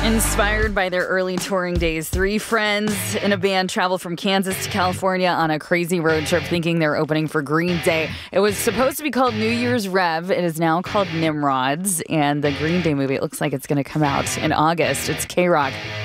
Inspired by their early touring days, three friends in a band traveled from Kansas to California on a crazy road trip thinking they're opening for Green Day. It was supposed to be called New Year's Rev. It is now called Nimrods. And the Green Day movie, it looks like it's going to come out in August. It's K-Rock.